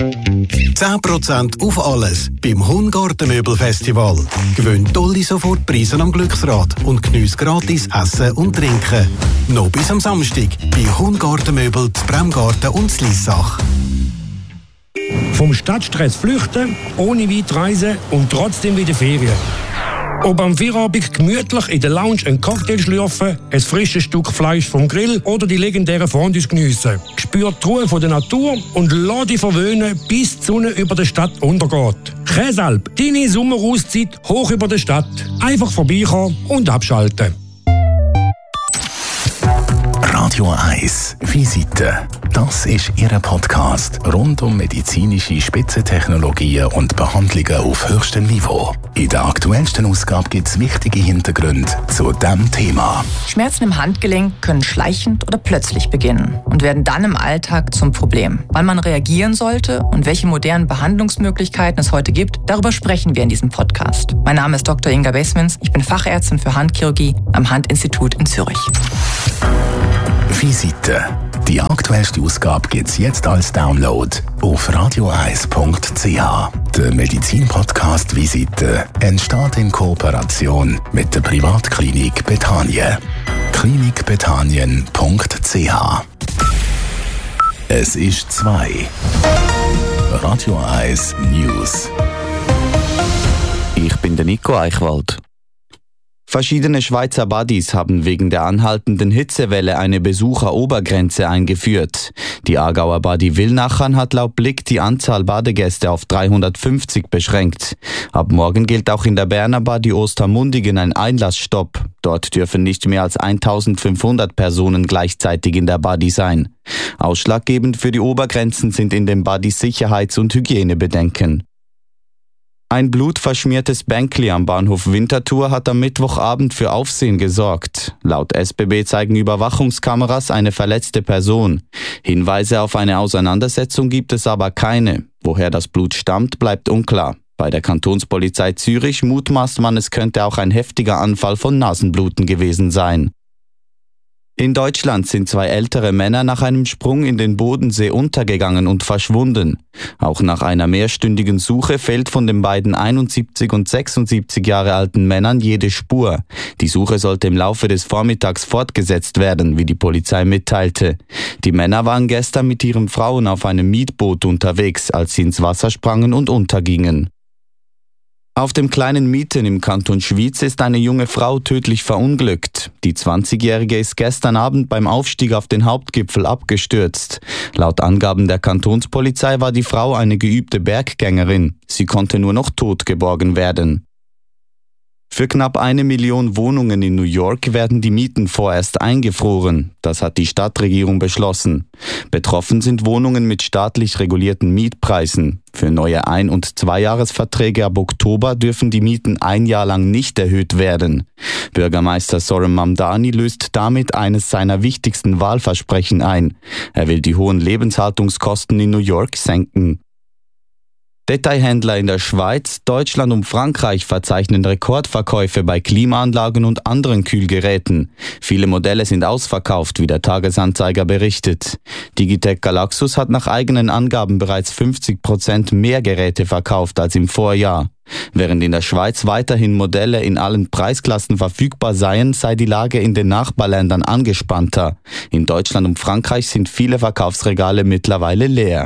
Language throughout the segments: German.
10% auf alles beim Hungartenmöbelfestival. Gewinn tolle Sofortpreise am Glücksrad und geniesse gratis Essen und Trinken. Noch bis am Samstag bei Hungartenmöbel, Bremgarten und Lissach. Vom Stadtstress flüchten, ohne weit reisen und trotzdem wieder Ferien. Ob am Feierabend gemütlich in der Lounge einen Cocktail schlürfen, ein frisches Stück Fleisch vom Grill oder die legendären Fondues geniessen. Spür die Ruhe von der Natur und lass dich verwöhnen, bis die Sonne über der Stadt untergeht. Käsalp, deine Sommerauszeit hoch über der Stadt. Einfach vorbeikommen und abschalten. Radio 1 Visite. Das ist Ihr Podcast rund um medizinische Spitzentechnologien und Behandlungen auf höchstem Niveau. In der aktuellsten Ausgabe gibt es wichtige Hintergründe zu diesem Thema. Schmerzen im Handgelenk können schleichend oder plötzlich beginnen und werden dann im Alltag zum Problem. Wann man reagieren sollte und welche modernen Behandlungsmöglichkeiten es heute gibt, darüber sprechen wir in diesem Podcast. Mein Name ist Dr. Inga Besmens, ich bin Fachärztin für Handchirurgie am Handinstitut in Zürich. Visite. Die aktuellste Ausgabe gibt es jetzt als Download auf radio1.ch. Der Medizin-Podcast Visite entsteht in Kooperation mit der Privatklinik Bethanien. klinikbethanien.ch. Es ist 2. Radio 1 News. Ich bin der Nico Eichwald. Verschiedene Schweizer Buddies haben wegen der anhaltenden Hitzewelle eine Besucherobergrenze eingeführt. Die Aargauer Buddy Willnachern hat laut Blick die Anzahl Badegäste auf 350 beschränkt. Ab morgen gilt auch in der Berner Buddy Ostermundigen ein Einlassstopp. Dort dürfen nicht mehr als 1500 Personen gleichzeitig in der Buddy sein. Ausschlaggebend für die Obergrenzen sind in den Buddys Sicherheits- und Hygienebedenken. Ein blutverschmiertes Bänkli am Bahnhof Winterthur hat am Mittwochabend für Aufsehen gesorgt. Laut SBB zeigen Überwachungskameras eine verletzte Person. Hinweise auf eine Auseinandersetzung gibt es aber keine. Woher das Blut stammt, bleibt unklar. Bei der Kantonspolizei Zürich mutmaßt man, es könnte auch ein heftiger Anfall von Nasenbluten gewesen sein. In Deutschland sind 2 ältere Männer nach einem Sprung in den Bodensee untergegangen und verschwunden. Auch nach einer mehrstündigen Suche fehlt von den beiden 71 und 76 Jahre alten Männern jede Spur. Die Suche sollte im Laufe des Vormittags fortgesetzt werden, wie die Polizei mitteilte. Die Männer waren gestern mit ihren Frauen auf einem Mietboot unterwegs, als sie ins Wasser sprangen und untergingen. Auf dem kleinen Mieten im Kanton Schwyz ist eine junge Frau tödlich verunglückt. Die 20-Jährige ist gestern Abend beim Aufstieg auf den Hauptgipfel abgestürzt. Laut Angaben der Kantonspolizei war die Frau eine geübte Berggängerin. Sie konnte nur noch tot geborgen werden. Für knapp 1 Million Wohnungen in New York werden die Mieten vorerst eingefroren. Das hat die Stadtregierung beschlossen. Betroffen sind Wohnungen mit staatlich regulierten Mietpreisen. Für neue 1- und 2-Jahresverträge ab Oktober dürfen die Mieten 1 Jahr lang nicht erhöht werden. Bürgermeister Sorum Mamdani löst damit eines seiner wichtigsten Wahlversprechen ein. Er will die hohen Lebenshaltungskosten in New York senken. Detailhändler in der Schweiz, Deutschland und Frankreich verzeichnen Rekordverkäufe bei Klimaanlagen und anderen Kühlgeräten. Viele Modelle sind ausverkauft, wie der Tagesanzeiger berichtet. Digitec Galaxus hat nach eigenen Angaben bereits 50% mehr Geräte verkauft als im Vorjahr. Während in der Schweiz weiterhin Modelle in allen Preisklassen verfügbar seien, sei die Lage in den Nachbarländern angespannter. In Deutschland und Frankreich sind viele Verkaufsregale mittlerweile leer.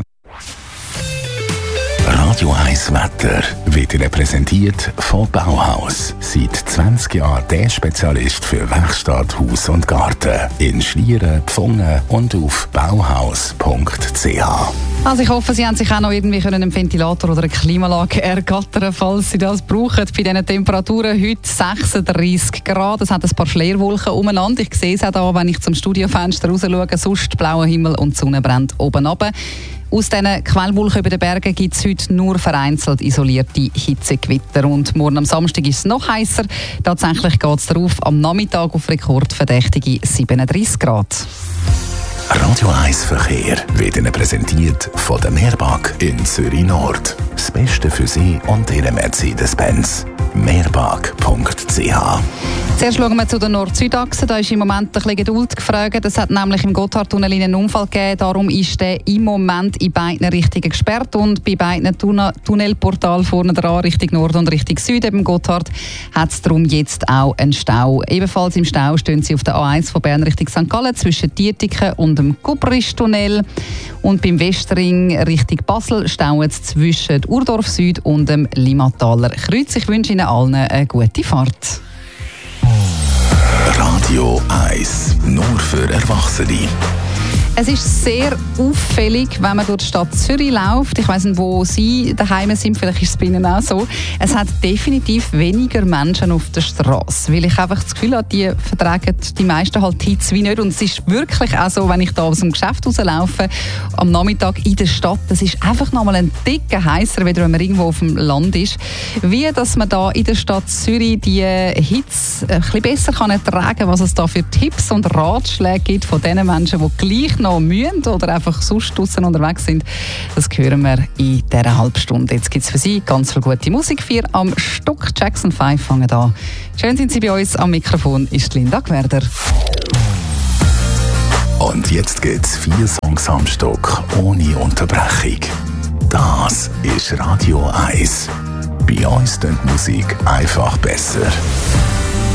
Radio 1 Wetter wird Ihnen präsentiert von Bauhaus. Seit 20 Jahren der Spezialist für Werkstatt, Haus und Garten. In Schlieren, Pfungen und auf bauhaus.ch. Also ich hoffe, Sie haben sich auch noch irgendwie einen Ventilator oder eine Klimaanlage ergattern, falls Sie das brauchen. Bei diesen Temperaturen heute 36 Grad. Es hat ein paar Schleierwolken umeinander. Ich sehe es auch da, wenn ich zum Studiofenster raus schaue. Sonst blauer Himmel und die Sonne brennt oben runter. Aus diesen Quellwolken über den Bergen gibt es heute nur vereinzelt isolierte Hitzegewitter. Und morgen am Samstag ist es noch heißer. Tatsächlich geht es darauf am Nachmittag auf rekordverdächtige 37 Grad. Radio 1 Verkehr wird Ihnen präsentiert von der Mehrbank in Zürich Nord. Das Beste für Sie und Ihre Mercedes-Benz. Mehrbag.ch. Zuerst schauen wir zu der Nord-Süd-Achse. Da ist im Moment ein bisschen Geduld gefragt. Es hat nämlich im Gotthardtunnel einen Unfall gegeben. Darum ist der im Moment in beiden Richtungen gesperrt. Und bei beiden Tunnelportalen vorne dran, Richtung Nord und Richtung Süd, eben Gotthard, hat es darum jetzt auch einen Stau. Ebenfalls im Stau stehen Sie auf der A1 von Bern Richtung St. Gallen zwischen Dietiken und dem Gubrisch-Tunnel. Und beim Westring Richtung Basel stauen es zwischen Urdorf Süd und dem Limmataler Kreuz. Ich wünsche Ihnen allen eine gute Fahrt. Radio 1, nur für Erwachsene. Es ist sehr auffällig, wenn man durch die Stadt Zürich läuft. Ich weiss nicht, wo Sie daheim sind, vielleicht ist es bei Ihnen auch so. Es hat definitiv weniger Menschen auf der Straße, weil ich einfach das Gefühl habe, die vertragen die meisten halt Hitze wie nicht. Und es ist wirklich auch so, wenn ich da aus dem Geschäft rauslaufe, am Nachmittag in der Stadt, das ist einfach nochmal ein dicker heißer, als wenn man irgendwo auf dem Land ist. Wie, dass man da in der Stadt Zürich die Hitze ein bisschen besser kann ertragen kann, was es da für Tipps und Ratschläge gibt von den Menschen, die gleich noch mühen oder einfach sonst draussen unterwegs sind, das hören wir in dieser halben Stunde. Jetzt gibt es für Sie ganz viel gute Musik. 4 am Stück. Jackson 5 fangen an. Schön sind Sie bei uns. Am Mikrofon ist Linda Gwerder. Und jetzt gibt's 4 Songs am Stück ohne Unterbrechung. Das ist Radio 1. Bei uns klingt Musik einfach besser.